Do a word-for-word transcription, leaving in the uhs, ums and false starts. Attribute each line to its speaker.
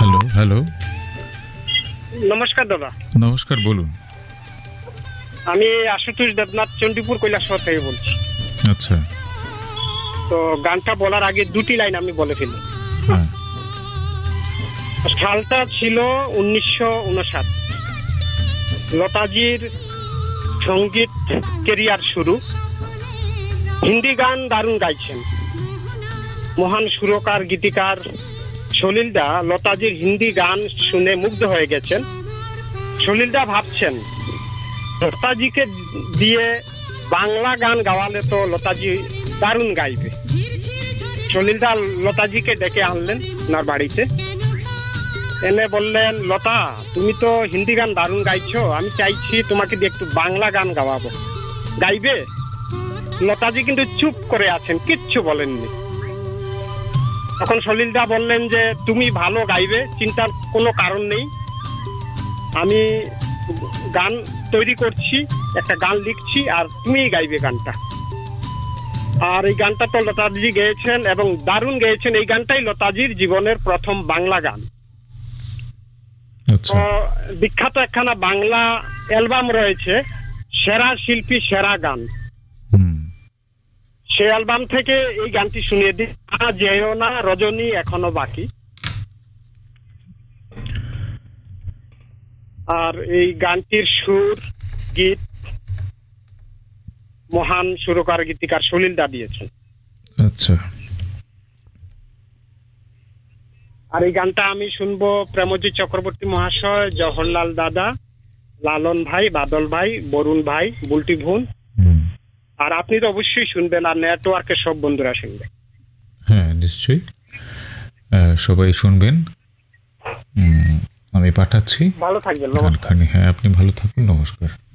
Speaker 1: Hello hello
Speaker 2: নমস্কার দাদা।
Speaker 1: নমস্কার, বলুন।
Speaker 2: আমি আশুতোষ দেবনাথ চণ্ডীপুর কৈলাসহর থেকে বলছি।
Speaker 1: আচ্ছা।
Speaker 2: তো গানটা বলার আগে দুটি লাইন আমি বলে ফেলি।
Speaker 1: হ্যাঁ।
Speaker 2: সালটা ছিল উনিশশো উনষাট। লতাজির সঙ্গীত কেরিয়ার শুরু। হিন্দি গান দারুণ গাইছেন। মহান সুরকার গীতিকার সলিলদা লতাজির হিন্দি গান শুনে মুগ্ধ হয়ে গেছেন। সলিলদা ভাবছেন লতাজিকে দিয়ে বাংলা গান গাওয়ালে তো লতাজি দারুণ গাইবে। সলিলদা লতাজিকে ডেকে আনলেন ওনার বাড়িতে, এনে বললেন, লতা তুমি তো হিন্দি গান দারুণ গাইছো, আমি চাইছি তোমাকে দিয়ে একটু বাংলা গান গাওয়াবো, গাইবে? লতাজি কিন্তু চুপ করে আছেন, কিচ্ছু বলেননি। তখন সলিলদা বললেন যে তুমি ভালো গাইবে, চিন্তার কোনো কারণ নেই, আমি গান তৈরি করছি, একটা গান লিখছি, আর তুমিই গাইবে গানটা। আর এই গানটা তো লতাজি গেয়েছেন এবং দারুণ গেয়েছেন। এই গানটাই লতাজির জীবনের প্রথম বাংলা গান।
Speaker 1: আচ্ছা।
Speaker 2: তো বিখ্যাত একখানা বাংলা অ্যালবাম রয়েছে, সেরা শিল্পী সেরা গান।
Speaker 1: হুম।
Speaker 2: সেই অ্যালবাম থেকে এই গানটি শুনিয়ে দিই, যেও না রজনী এখনো বাকি। আর এই গানটির সুর গীত মহান সুরকার গীতিকার সলিলদা দিয়েছেন।
Speaker 1: আচ্ছা।
Speaker 2: আর এই গানটা আমি শুনবো প্রেমজিৎ চক্রবর্তী মহাশয়, জওহরলাল দাদা, লালন ভাই, বাদল ভাই, বরুণ ভাই, বুলটি ভুন,
Speaker 1: হুম।
Speaker 2: আর আপনি তো অবশ্যই শুনবেন, আর নেটওয়ার্কের সব বন্ধুরা শুনবে।
Speaker 1: হ্যাঁ, নিশ্চয়ই। আহ, সবাই শুনবেন। হুম, আমি পাঠাচ্ছি
Speaker 2: ভালো থাকবেন, নমস্কার।
Speaker 1: গানখানি। হ্যাঁ, আপনি ভালো থাকুন, নমস্কার।